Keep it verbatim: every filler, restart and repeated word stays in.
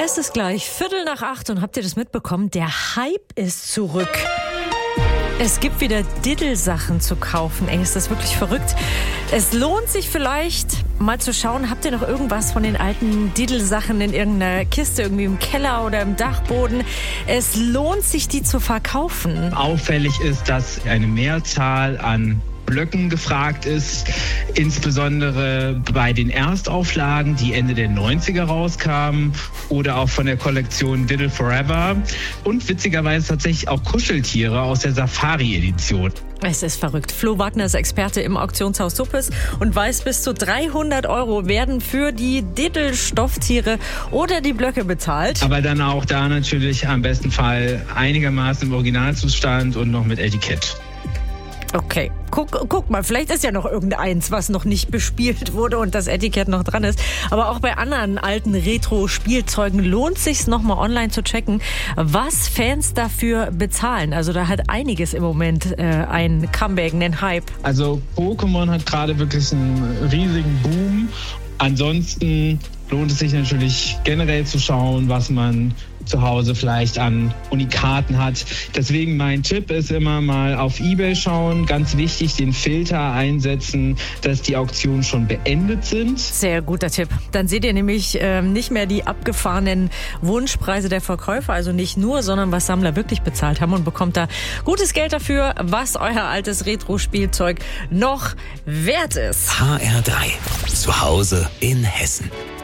Es ist gleich Viertel nach acht und habt ihr das mitbekommen? Der Hype ist zurück. Es gibt wieder Diddle-Sachen zu kaufen. Ey, ist das wirklich verrückt? Es lohnt sich vielleicht mal zu schauen, habt ihr noch irgendwas von den alten Diddle-Sachen in irgendeiner Kiste, irgendwie im Keller oder im Dachboden? Es lohnt sich, die zu verkaufen. Auffällig ist, dass eine Mehrzahl an Blöcken gefragt ist, insbesondere bei den Erstauflagen, die Ende der neunziger rauskamen oder auch von der Kollektion Diddle Forever und witzigerweise tatsächlich auch Kuscheltiere aus der Safari-Edition. Es ist verrückt. Flo Wagner ist Experte im Auktionshaus Suppes und weiß, bis zu dreihundert Euro werden für die Diddle-Stofftiere oder die Blöcke bezahlt. Aber dann auch da natürlich am besten Fall einigermaßen im Originalzustand und noch mit Etikett. Okay, guck, guck mal, vielleicht ist ja noch irgendeins, was noch nicht bespielt wurde und das Etikett noch dran ist. Aber auch bei anderen alten Retro-Spielzeugen lohnt es sich noch mal online zu checken, was Fans dafür bezahlen. Also da hat einiges im Moment äh, ein Comeback, einen Hype. Also Pokémon hat gerade wirklich einen riesigen Boom. Ansonsten lohnt es sich natürlich generell zu schauen, was man zu Hause vielleicht an Unikaten hat. Deswegen mein Tipp ist immer mal auf eBay schauen. Ganz wichtig, den Filter einsetzen, dass die Auktionen schon beendet sind. Sehr guter Tipp. Dann seht ihr nämlich ähm, nicht mehr die abgefahrenen Wunschpreise der Verkäufer, also nicht nur, sondern was Sammler wirklich bezahlt haben und bekommt da gutes Geld dafür, was euer altes Retro-Spielzeug noch wert ist. H R drei. Zu Hause in Hessen.